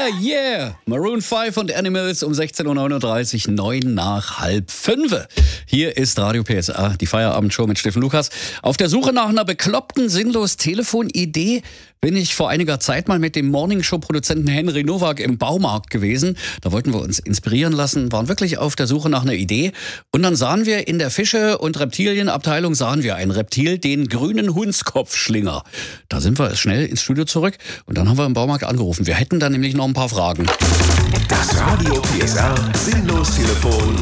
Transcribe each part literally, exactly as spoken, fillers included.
Yeah, yeah. Maroon fünf und Animals um sechzehn Uhr neununddreißig, neun nach halb fünf. Hier ist Radio P S R, die Feierabendshow mit Steffen Lukas. Auf der Suche nach einer bekloppten, sinnlos Telefonidee bin ich vor einiger Zeit mal mit dem Morningshow-Produzenten Henry Nowak im Baumarkt gewesen. Da wollten wir uns inspirieren lassen, waren wirklich auf der Suche nach einer Idee. Und dann sahen wir in der Fische- und Reptilienabteilung sahen wir ein Reptil, den grünen Hundskopfschlinger. Da sind wir schnell ins Studio zurück und dann haben wir im Baumarkt angerufen. Wir hätten da nämlich noch ein paar Fragen. Das Radio P S R Sinnlos-Telefon.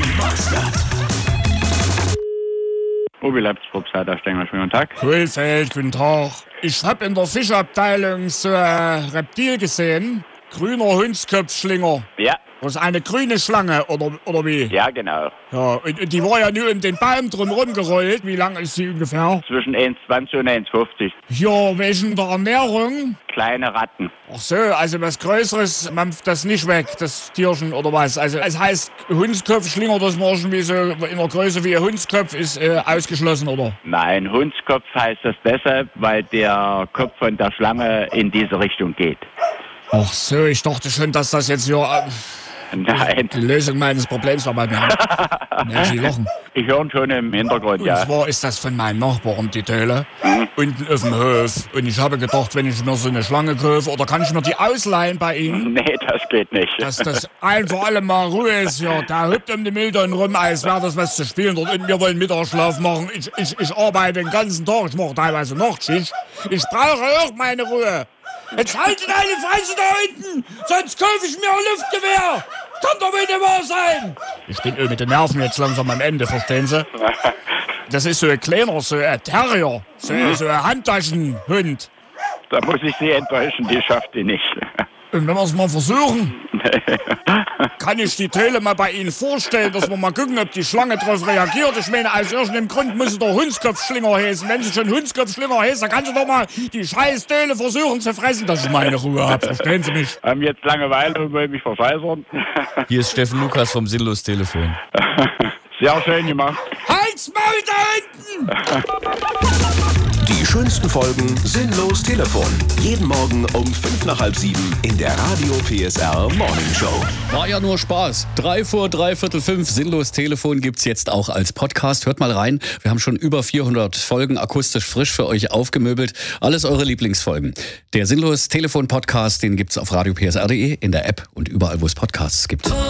Obi Leipzig-Probstheiter Stengler, schönen guten Tag. Kohlfeld, guten Tag. Ich hab in der Fischabteilung so ein Reptil gesehen. Grüner Hundskopfschlinger. Ja, Das ist eine grüne Schlange, oder, oder wie? ja genau. Ja, und, und die war ja nur um den Baum drum rumgerollt. Wie lang ist sie ungefähr? Zwischen eins Komma zwanzig und eins Komma fünfzig. Ja, wegen der Ernährung. Kleine Ratten. Ach so, also was Größeres mampft das nicht weg, das Tierchen, oder was? Also es heißt Hundskopfschlinger, das war schon wie so in der Größe wie ein Hundskopf ist äh, ausgeschlossen, oder? Nein, Hundskopf heißt das deshalb, weil der Kopf von der Schlange in diese Richtung geht. Ach so, ich dachte schon, dass das jetzt hier äh, Nein, die Lösung meines Problems war bei mir. Ja, Sie lachen. ich höre schon im Hintergrund, Und ja. zwar ist das von meinen Nachbarn, die Töle, unten auf dem Hof. Und ich habe gedacht, wenn ich mir so eine Schlange kaufe, oder kann ich mir die ausleihen bei Ihnen? Nee, das geht nicht. Dass das ein für alle Mal Ruhe ist, ja. Da hüpft um die Mülltonnen rum, als wäre das was zu spielen. Dort unten, wir wollen Mittagsschlaf machen. Ich, ich, ich arbeite den ganzen Tag, ich mache teilweise Nachtschicht. Ich brauche auch meine Ruhe. Jetzt haltet eine Fresse da hinten, sonst kaufe ich mir ein Luftgewehr. Kann doch wohl nicht wahr sein. Ich bin mit den Nerven jetzt langsam am Ende, verstehen Sie? Das ist so ein kleiner, so ein Terrier, so, so ein Handtaschenhund. Da muss ich Sie enttäuschen, die schafft die nicht. Und wenn wir es mal versuchen, kann ich die Töle mal bei Ihnen vorstellen, dass wir mal gucken, ob die Schlange darauf reagiert. Ich meine, aus irgendeinem Grund muss sie doch Hundskopfschlinger heißen. Wenn sie schon Hundskopfschlinger heißt, dann kann sie doch mal die scheiß Töle versuchen zu fressen, dass ich meine Ruhe habe. Verstehen Sie mich? Haben jetzt Langeweile und wollen mich verfeisern. Hier ist Steffen Lukas vom Sinnlos-Telefon. Sehr schön gemacht. Halt's Maul da hinten! Die schönsten Folgen Sinnlos Telefon. Jeden Morgen um fünf nach halb sieben in der Radio P S R Morning Show. War ja nur Spaß. Drei vor dreiviertel fünf, Sinnlos-Telefon gibt's jetzt auch als Podcast. Hört mal rein. Wir haben schon über vierhundert Folgen akustisch frisch für euch aufgemöbelt. Alles eure Lieblingsfolgen. Der Sinnlos-Telefon-Podcast, den gibt's auf radio p s r punkt d e, in der App und überall, wo es Podcasts gibt.